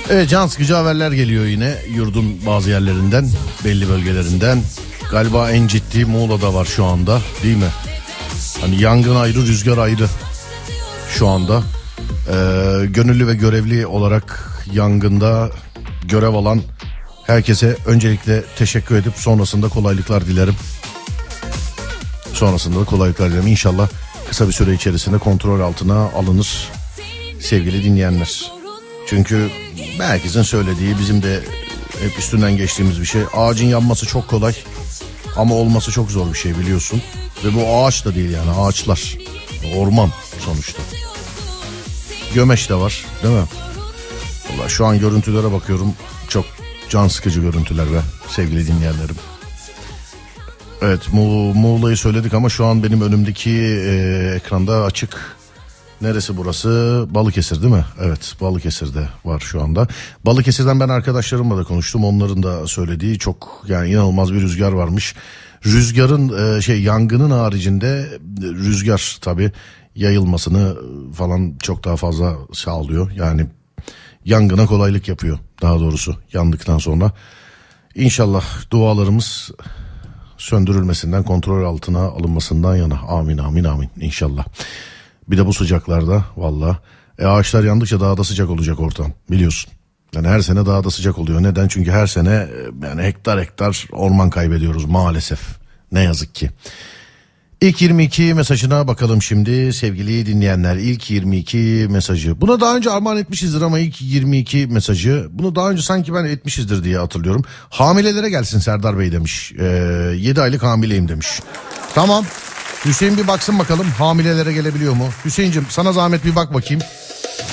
Evet, can sıkıcı haberler geliyor yine yurdun bazı yerlerinden, belli bölgelerinden. Galiba en ciddi Muğla'da var şu anda, değil mi? Hani yangın ayrı, rüzgar ayrı şu anda. Gönüllü ve görevli olarak yangında görev alan herkese öncelikle teşekkür edip sonrasında kolaylıklar dilerim. İnşallah kısa bir süre içerisinde kontrol altına alınır sevgili dinleyenler. Çünkü herkesin söylediği, bizim de hep üstünden geçtiğimiz bir şey. Ağacın yanması çok kolay ama olması çok zor bir şey, biliyorsun. Ve bu ağaç da değil yani, ağaçlar. Orman sonuçta. Gömeç de var, değil mi? Vallahi şu an görüntülere bakıyorum. Çok can sıkıcı görüntüler be sevgili dinleyenlerim. Evet, Muğla'yı söyledik ama şu an benim önümdeki ekranda açık. Neresi burası? Balıkesir değil mi? Evet, Balıkesir'de var şu anda. Balıkesir'den ben arkadaşlarımla da konuştum. Onların da söylediği çok yani inanılmaz bir rüzgar varmış. Rüzgarın yangının haricinde rüzgar tabii yayılmasını falan çok daha fazla sağlıyor. Yani yangına kolaylık yapıyor daha doğrusu yandıktan sonra. İnşallah dualarımız söndürülmesinden, kontrol altına alınmasından yana. Amin amin amin inşallah. Bir de bu sıcaklarda valla ağaçlar yandıkça daha da sıcak olacak ortam, biliyorsun. Yani her sene daha da sıcak oluyor. Neden? Çünkü her sene yani hektar orman kaybediyoruz maalesef. Ne yazık ki. İlk 22 mesajına bakalım şimdi sevgili dinleyenler. İlk 22 mesajı. Buna daha önce armağan etmişizdir ama ilk 22 mesajı. Bunu daha önce sanki ben etmişizdir diye hatırlıyorum. Hamilelere gelsin Serdar Bey demiş. 7 aylık hamileyim demiş. Tamam. Hüseyin bir baksın bakalım hamilelere gelebiliyor mu? Hüseyin'cim sana zahmet bir bak bakayım.